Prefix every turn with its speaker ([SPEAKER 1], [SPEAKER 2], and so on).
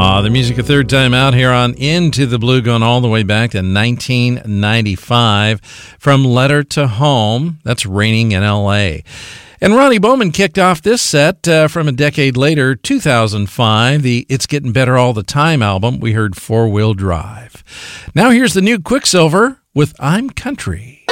[SPEAKER 1] The music a third time out here on Into the Blue, going all the way back to 1995 from Letter to Home. That's Raining in L.A. And Ronnie Bowman kicked off this set from a decade later, 2005, the It's Getting Better All the Time album. We heard Four Wheel Drive. Now here's the new Quicksilver with I'm Country.